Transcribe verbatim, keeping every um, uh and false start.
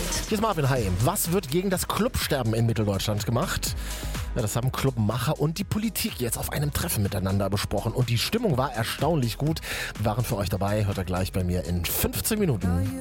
Update. Hier ist Marvin, hi. Was wird gegen das Clubsterben in Mitteldeutschland gemacht? Ja, das haben Clubmacher und die Politik jetzt auf einem Treffen miteinander besprochen. Und die Stimmung war erstaunlich gut. Wir waren für euch dabei. Hört ihr gleich bei mir in fünfzehn Minuten.